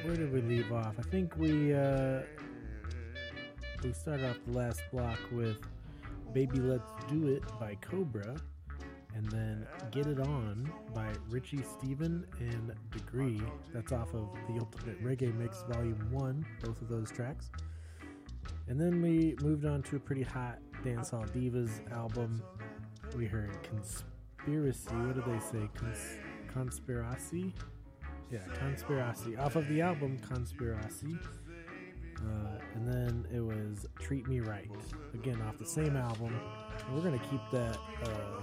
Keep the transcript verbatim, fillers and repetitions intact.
where did we leave off? I think we uh, we started off the last block with Baby Let's Do It by Cobra, and then Get It On by Richie Steven and Degree. That's off of the Ultimate Reggae Mix Volume one, both of those tracks. And then we moved on to a pretty hot Dancehall Divas album. We heard Conspiracy. What did they say? Cons- Conspiracy? Yeah, Conspiracy. Off of the album Conspiracy. Uh, and then it was Treat Me Right. Again, off the same album. And we're going to keep that uh,